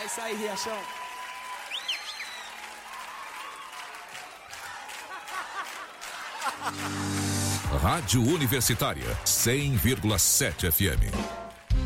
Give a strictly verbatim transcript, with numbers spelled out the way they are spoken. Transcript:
É isso aí, Riachão. Rádio Universitária, cem vírgula sete F M.